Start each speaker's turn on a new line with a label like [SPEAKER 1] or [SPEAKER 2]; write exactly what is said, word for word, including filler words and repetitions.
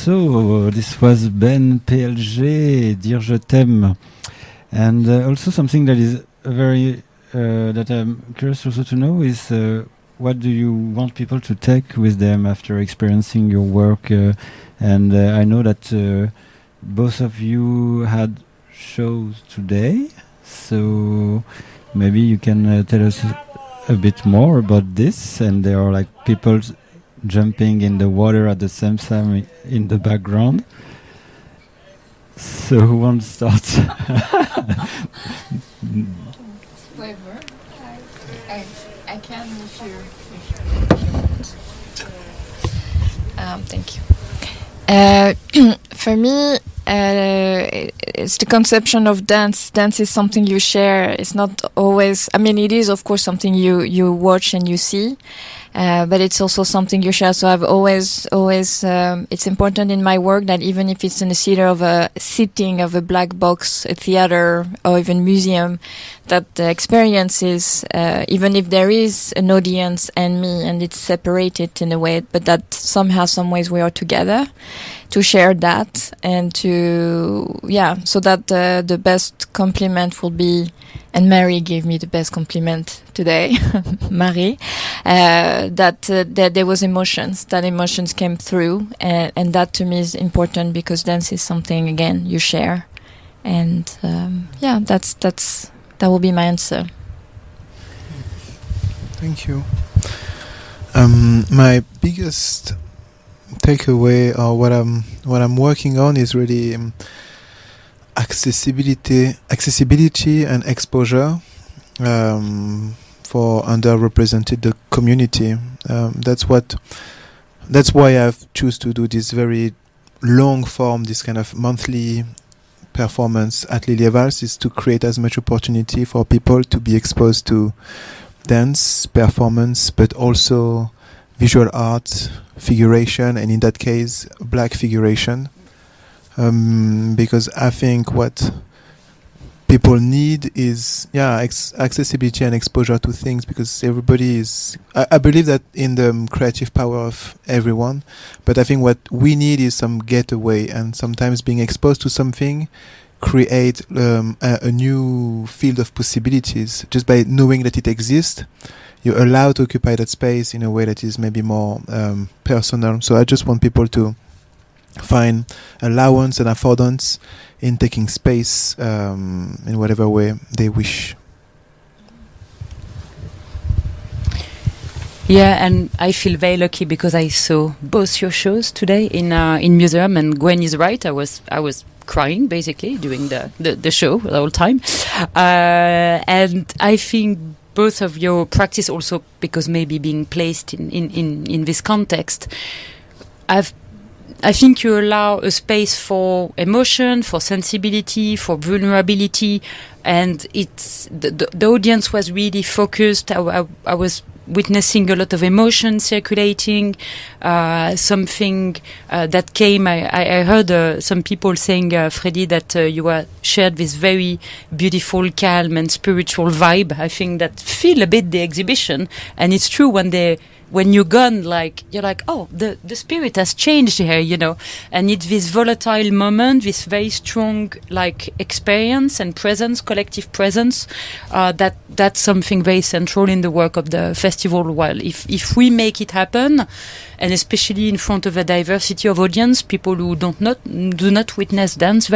[SPEAKER 1] So this was Ben P L G, Dire Je t'aime, and uh, also something that is very uh, that I'm curious also to know is uh, what do you want people to take with them after experiencing your work? Uh, and uh, I know that uh, both of you had shows today, so maybe you can uh, tell us a bit more about this. And there are like people jumping in the water at the same time in the background. So who wants to start?
[SPEAKER 2] Whoever. I, I, I can if you, um, thank you. Uh, for me, uh, it's the conception of dance. Dance is something you share. It's not always, I mean, it is of course something you, you watch and you see. Uh, but it's also something you share. So I've always, always, um, it's important in my work that even if it's in the theater of a sitting of a black box, a theater, or even museum, that the experience is, uh, even if there is an audience and me, and it's separated in a way, but that somehow, some ways we are together to share that and to, yeah, so that uh, the best compliment will be, and Mary gave me the best compliment today, Marie, uh, that, uh, that there was emotions, that emotions came through, and, and that to me is important because dance is something, again, you share. And, um, yeah, that's, that's, that will be my answer.
[SPEAKER 3] Thank you. Um, my biggest takeaway, or what I'm, what I'm working on is really, um, accessibility accessibility and exposure um, for underrepresented community. Um, that's what that's why I've choose to do this very long form, this kind of monthly performance at Lily Evals, is to create as much opportunity for people to be exposed to dance performance, but also visual art, figuration, and in that case black figuration. Um, because I think what people need is yeah ex- accessibility and exposure to things, because everybody is I, I believe that in the um, creative power of everyone, but I think what we need is some getaway, and sometimes being exposed to something create um, a, a new field of possibilities. Just by knowing that it exists, you're allowed to occupy that space in a way that is maybe more um, personal. So I just want people to find allowance and affordance in taking space um, in whatever way they wish.
[SPEAKER 4] Yeah, and I feel very lucky because I saw both your shows today in uh, in museum. And Gwen is right. I was I was crying basically during the the, the show the whole time, uh, and I think both of your practice also, because maybe being placed in in in, in this context, I've. I think you allow a space for emotion, for sensibility, for vulnerability, and it's the, the, the audience was really focused. I, I, I was witnessing a lot of emotion circulating, uh, something uh, that came. I, I heard uh, some people saying, uh, Freddy, that uh, you are shared this very beautiful, calm and spiritual vibe. I think that feel a bit the exhibition, and it's true when they. When you're gone, like, you're like, oh, the, the spirit has changed here, you know. And it's this volatile moment, this very strong, like, experience and presence, collective presence, uh, that that's something very central in the work of the festival. While if, if we make it happen, and especially in front of a diversity of audience, people who don't not, do not witness dance